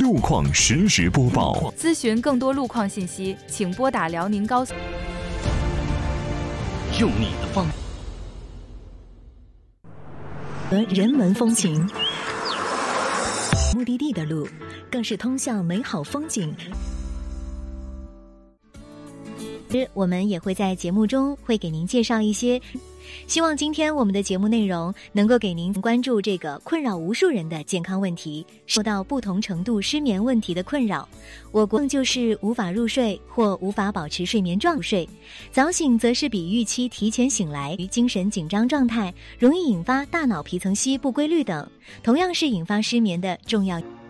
路况实时播报。 咨询更多路况信息，请拨打辽宁高速。 用你的方和人文风情，目的地的路更是通向美好风景。我们也会在节目中会给您介绍一些，希望今天我们的节目内容能够给您关注这个困扰无数人的健康问题，受到不同程度失眠问题的困扰。我国就是无法入睡或无法保持睡眠状态，早醒则是比预期提前醒来，精神紧张状态容易引发大脑皮层烯不规律等，同样是引发失眠的重要。